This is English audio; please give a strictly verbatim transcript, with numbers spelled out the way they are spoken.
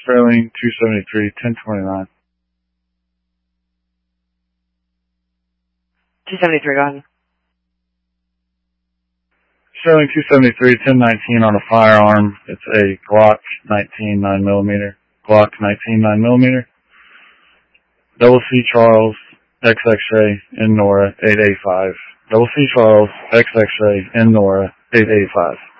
Sterling two seventy-three, ten twenty-nine. two seventy-three, go ahead. Sterling two seventy-three, ten nineteen on a firearm. It's a Glock nineteen nine millimeter. Glock nineteen nine millimeter. Double C Charles, X X-ray, N Nora, eight eight five. Double C Charles, X X-ray, N Nora, eight eight five.